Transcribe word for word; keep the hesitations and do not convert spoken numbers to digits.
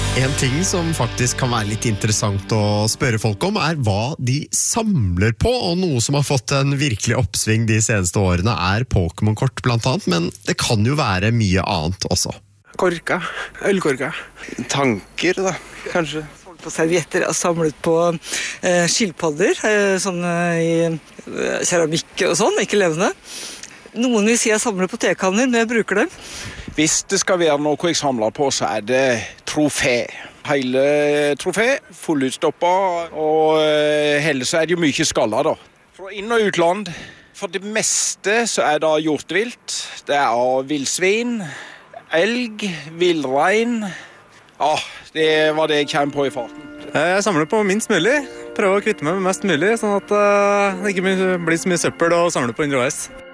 En ting som faktisk kan være litt interessant å spørre folk om er hva de samler på, og noe som har fått en virkelig oppsving de seneste årene er Pokémon-kort blant annet, men det kan jo være mye annet også. Korka, ølkorka. Tanker da, kanskje. På servietter og samlet på eh, skilpadder, eh, sånn eh, i eh, keramikk og sånn, ikke levende. Noen vil si jeg samler på tekanner, men jeg bruker dem. Hvis det skal være noe jeg samler på, så er det trofé. Hele trofé, fullutstoppa, og helst er det jo mye skalla da. Fra inn- og utland, for det meste så er det hjortevilt. Det er av vildsvin, elg, villrein. Ja, det var det jeg kommer på i farten. Jeg samler på minst mulig. Prøver å kvitte meg med mest mulig, sånn at det ikke blir så mye søppel å samle på underveis.